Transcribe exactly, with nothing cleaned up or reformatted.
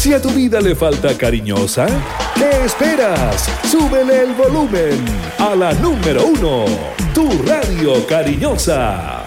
Si a tu vida le falta cariñosa, ¿qué esperas? Súbele el volumen a la número uno, tu radio cariñosa.